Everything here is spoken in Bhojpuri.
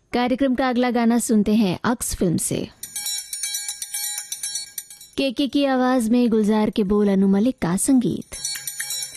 कार्यक्रम का अगला गाना सुनते हैं अक्स फिल्म से। केके की आवाज में गुलजार के बोल, अनु मलिक का संगीत।